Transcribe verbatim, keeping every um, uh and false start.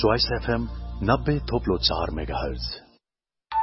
Choice F M नब्बे थोपलो चार mega hertz.